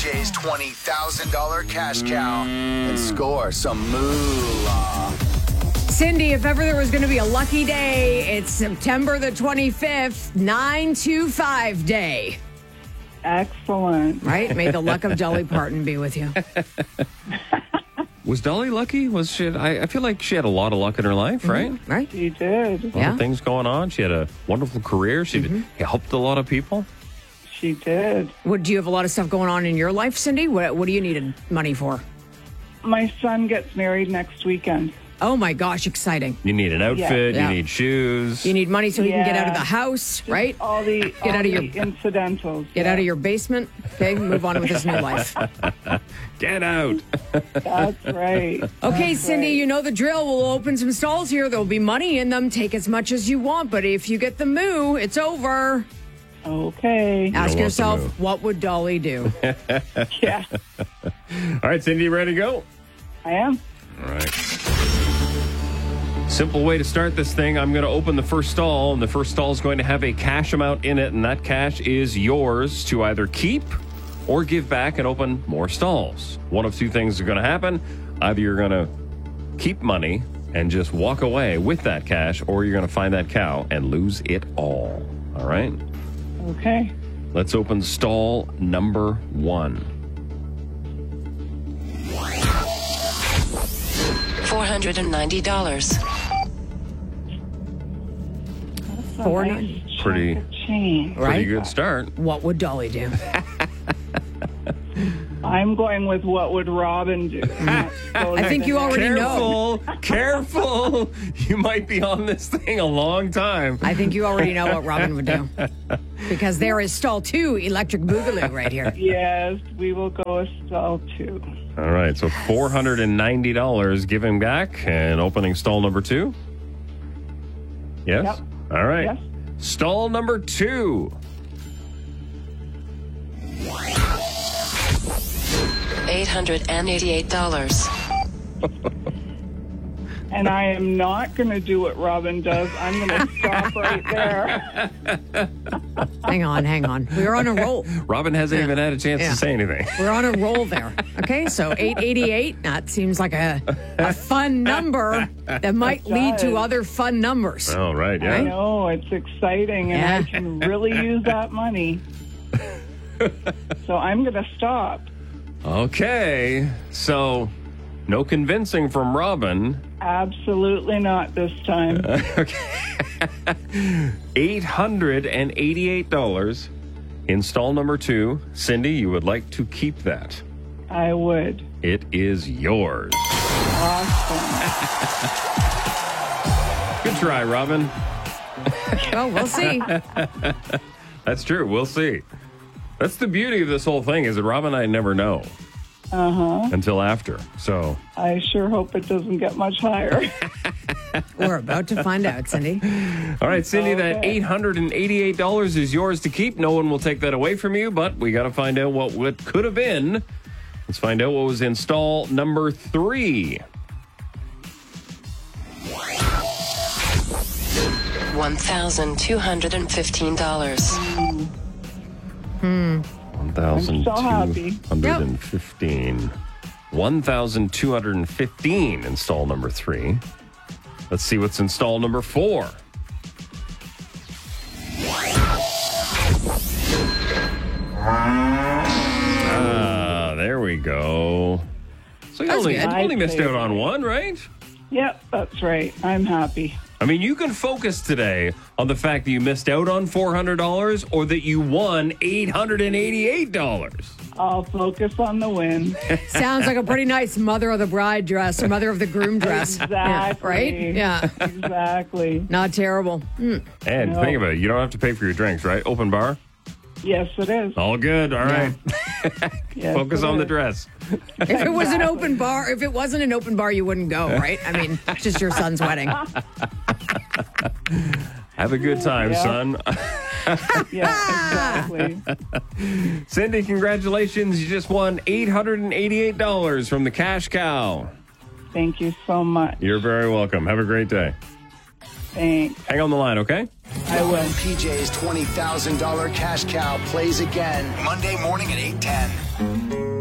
Jay's $20,000 cash cow and score some moolah. Cindy, if ever there was going to be a lucky day, it's September the 25th, 925 day. Excellent. Right? May the luck of Dolly Parton be with you. Was Dolly lucky? Was she? I feel like she had a lot of luck in her life, right? Right? She did. A lot of things going on. She had a wonderful career. She helped a lot of people. She did. Do you have a lot of stuff going on in your life, Cindy? What do you need money for? My son gets married next weekend. Oh, my gosh, exciting. You need an outfit. Yeah. You need shoes. You need money so he can get out of the house, right? All the incidentals. Get out of your basement. Okay, move on with his new life. Get out. That's right. Okay, That's Cindy, right. you know the drill. We'll open some stalls here. There'll be money in them. Take as much as you want. But if you get the moo, it's over. Okay. Ask want the moo. yourself, what would Dolly do? Yeah, All right, Cindy, you ready to go? I am. All right. Simple way to start this thing. I'm going to open the first stall, and the first stall is going to have a cash amount in it, and that cash is yours to either keep or give back and open more stalls. One of two things are going to happen. Either you're going to keep money and just walk away with that cash, or you're going to find that cow and lose it all. All right? Okay. Let's open stall number 1. $490. That's a Four nice nine. chunk Pretty- of change. Right? Pretty good start. What would Dolly do? I'm going with what would Robin do. I think you already know. Careful. You might be on this thing a long time. I think you already know what Robin would do. Because there is stall 2, Electric Boogaloo, right here. Yes, we will go with stall 2. All right, so $490 giving back and opening stall number 2. Yes? Yep. All right. Yes. Stall number 2. $888. And I am not going to do what Robin does. I'm going to stop right there. Hang on. We're on a roll. Robin hasn't even had a chance Yeah. to say anything. We're on a roll there. Okay, so 888, that seems like a fun number that might lead to other fun numbers. All right, yeah. I know, it's exciting, and Yeah. I can really use that money. So I'm going to stop. Okay, so no convincing from Robin. Absolutely not this time. Okay. $888 in stall number 2. Cindy, you would like to keep that. I would. It is yours. Awesome. Good try, Robin. Well, we'll see. That's true. We'll see. That's the beauty of this whole thing is that Robin and I never know until after. So I sure hope it doesn't get much higher. We're about to find out, Cindy. all right, Cindy, that Okay. $888 is yours to keep. No one will take that away from you, but we got to find out what could have been. Let's find out what was in stall number 3. $1,215. I'm so happy. 1,215. 1,215 in stall number 3. Let's see what's in stall number 4. There we go. So you That's only, good. only missed out on one, right? Yep, that's right. I'm happy. I mean, you can focus today on the fact that you missed out on $400 or that you won $888. I'll focus on the win. Sounds like a pretty nice mother of the bride dress or mother of the groom dress. Exactly. Yeah, right? Yeah. Exactly. Not terrible. And No. think about it, you don't have to pay for your drinks, right? Open bar? Yes, it is. All good. All right. Yes, Focus it on the is. dress. If it was an open bar, if it wasn't an open bar, you wouldn't go, right? I mean, it's just your son's wedding. Have a good time, Yeah. son. Yeah, exactly. Cindy, congratulations. You just won $888 from the Cash Cow. Thank you so much. You're very welcome. Have a great day. Thanks. Hang on the line, okay? I will. PJ's $20,000 cash cow plays again Monday morning at 8:10.